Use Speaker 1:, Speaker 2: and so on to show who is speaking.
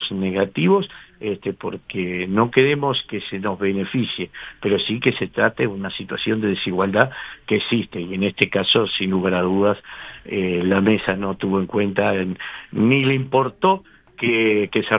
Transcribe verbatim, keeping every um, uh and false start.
Speaker 1: puntos negativos, este, porque no queremos que se nos beneficie, pero sí que se trate de una situación de desigualdad que existe, y en este caso, sin lugar a dudas, eh, la mesa no tuvo en cuenta, en, ni le importó que, que se